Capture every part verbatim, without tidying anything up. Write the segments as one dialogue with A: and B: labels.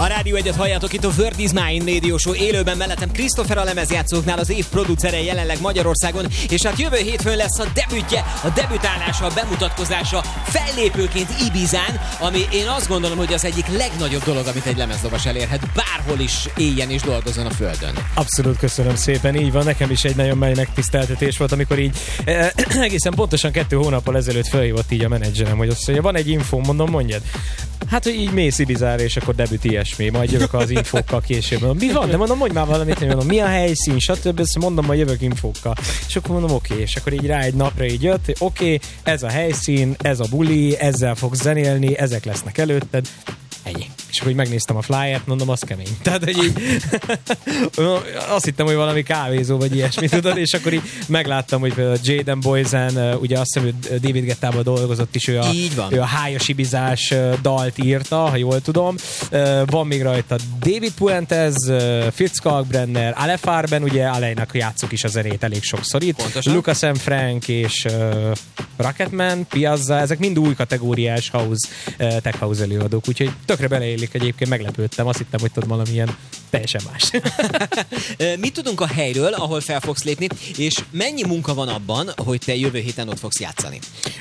A: A Rádió egyet halljátok itt a World is Mine Radio Show élőben, mellettem Christopher a lemezjátszóknál, az év producere jelenleg Magyarországon, és hát jövő hétfőn lesz a debütje, a debütálása, a bemutatkozása fellépőként Ibizán, ami én azt gondolom, hogy az egyik legnagyobb dolog, amit egy lemezlovas elérhet, bárhol is éljen és dolgozzon a földön.
B: Abszolút, köszönöm szépen, így van, nekem is egy nagyon nagy megtiszteltetés volt, amikor így eh, egészen pontosan kettő hónappal ezelőtt felhívott így a menedzserem, hogy azt mondja, van egy infó, mondom, mondjad. Hát, hogy így mész Ibizára, és akkor debüt ilyesmi, majd jövök az infókkal később. Mondom, mi van? De mondom, mondj már valamit, mondom, mi a helyszín, stb. Ezt mondom, majd jövök infókkal. És akkor mondom, oké, okay. És akkor így rá egy napra így jött, oké, okay, ez a helyszín, ez a buli, ezzel fogsz zenélni, ezek lesznek előtted. Ennyi. És akkor így megnéztem a flyert, mondom, az kemény. Tehát, hogy így azt hittem, hogy valami kávézó, vagy ilyesmi, tudod, és akkor így megláttam, hogy például Jaden Boysen, ugye azt hiszem, hogy David Guettában dolgozott is, ő a, ő a hájas ibizás dalt írta, ha jól tudom. Van még rajta David Puentes, Fritz Kalkbrenner, Ale Farben, ugye Alejnak játszuk is a zenét elég sokszor itt. Pontosan. Lucas M. Frank és uh, Rocketman, Piazza, ezek mind új kategóriás house, uh, tech house előadók, úgyhogy tökre beleélik egyébként, meglepődtem, azt hittem, hogy tudod valamilyen teljesen más.
A: Mit tudunk a helyről, ahol fel fogsz lépni, és mennyi munka van abban, hogy te jövő héten ott fogsz játszani?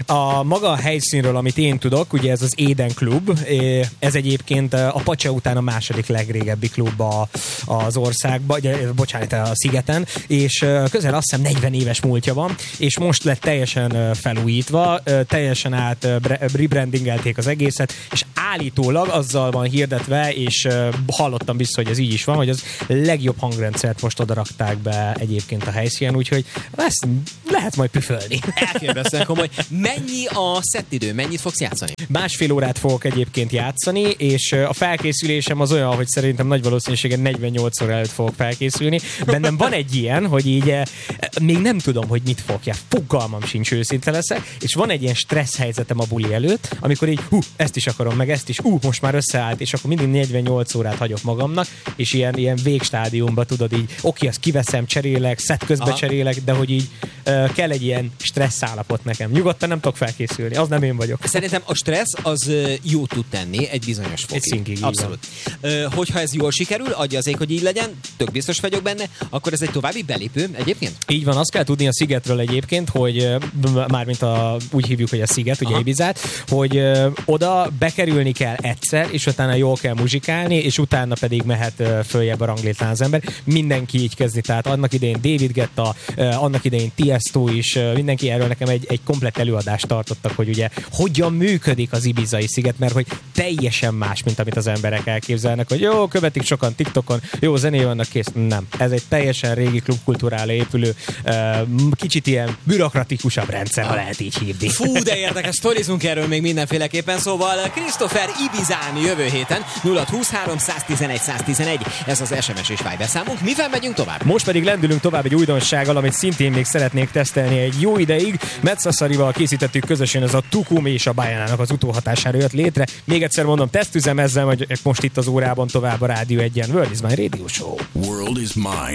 B: A maga a helyszínről, amit én tudok, ugye ez az Éden Klub, ez egyébként a Pacsa után a második legrégebbi klub a, az országban, bocsánat, a szigeten, és közel azt hiszem negyven éves múltja van, és most lett teljesen felújítva, teljesen át rebrandingelték az egészet, és állítólag azzal van hirdetve, és hallottam vissza, hogy ez így is van, hogy az legjobb hangrendszert most oda rakták be egyébként a helyszínen, úgyhogy ezt lehet majd püfölni.
A: Elképesztően komoly. Mennyi a szettidő? Mennyit fogsz játszani?
B: Másfél órát fogok egyébként játszani, és a felkészülésem az olyan, hogy szerintem nagy valószínűséggel negyvennyolc óra előtt fogok felkészülni. Bennem van egy ilyen, hogy így még nem tudom, hogy mit fogok játszani. Fogalmam sincs, őszinte leszek, és van egy ilyen stressz helyzetem a buli előtt, amikor így, hú, ezt is akarom, meg ezt is, hú, most már összeállt, és akkor mindig negyvennyolc órát hagyok magamnak, és ilyen, ilyen végstádiumban tudod így, oké, azt kiveszem, cserélek, szett közben Aha. cserélek, de hogy így uh, kell egy ilyen stressz állapot nekem. Nyugodtan nem tudok felkészülni, az nem én vagyok.
A: Szerintem a stressz az uh, jót tud tenni egy bizonyos fokig.
B: Egy szinkig,
A: abszolút. Uh, hogyha ez jól sikerül, adja az ég, hogy így legyen, tök biztos vagyok benne, akkor ez egy további belépő egyébként?
B: Így van, azt kell tudni a szigetről egyébként, hogy uh, mármint a, úgy hívjuk, hogy a sziget, ugye Ibizát, hogy uh, oda bekerülni kell egyszer, és utána jól kell muzsikálni, és utána pedig mehet uh, följebb a ranglétrán az ember. Mindenki így kezdi, tehát annak idején David Guetta, uh, annak idején Tiesto is, uh, mindenki erről nekem egy, egy komplett előadást tartottak, hogy ugye hogyan működik az ibizai sziget, mert hogy teljesen más, mint amit az emberek elképzelnek, hogy jó, követik sokan TikTokon, jó, zené vannak, kész. Nem. Ez egy teljesen régi klubkultúrára épülő, uh, kicsit ilyen bürokratikusabb rendszer, ha lehet így hívni.
A: Fú, de érdekes, sztorizunk erről még mindenféleképpen, szóval Christopher Ibizán jövő héten nulla húszhárom száztizenegy száztizenegy, ez az es em es és Viber számunk. Mivel megyünk tovább?
B: Most pedig lendülünk tovább egy újdonsággal, amit szintén még szeretnék tesztelni egy jó ideig. Metszaszarival készítettük közösen, ez a Tukumi és a Bajánának az utóhatására jött létre. Még egyszer mondom, tesztüzem ezzel, hogy most itt az órában tovább a Rádió egyen. World is Mine Radio Show.
C: World is Mine.